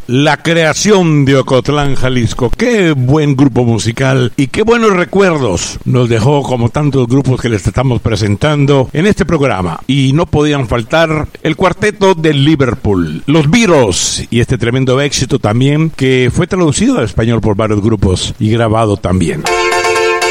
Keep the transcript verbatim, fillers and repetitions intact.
La creación de Ocotlán, Jalisco. Qué buen grupo musical y qué buenos recuerdos nos dejó, como tantos grupos que les estamos presentando en este programa. Y no podían faltar el cuarteto de Liverpool, los Beatles, y este tremendo éxito también que fue traducido al español por varios grupos y grabado también.